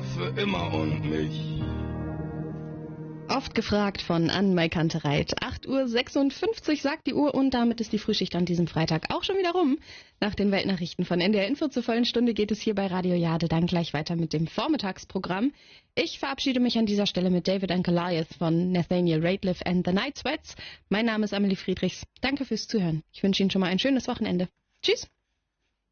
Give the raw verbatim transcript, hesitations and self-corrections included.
für immer und mich. Oft gefragt von Anne-Mai Kantereit. acht Uhr sechsundfünfzig sagt die Uhr und damit ist die Frühschicht an diesem Freitag auch schon wieder rum. Nach den Weltnachrichten von N D R Info zur vollen Stunde geht es hier bei Radio Jade dann gleich weiter mit dem Vormittagsprogramm. Ich verabschiede mich an dieser Stelle mit David and Goliath von Nathaniel Rateliff and the Night Sweats. Mein Name ist Amelie Friedrichs. Danke fürs Zuhören. Ich wünsche Ihnen schon mal ein schönes Wochenende. Tschüss!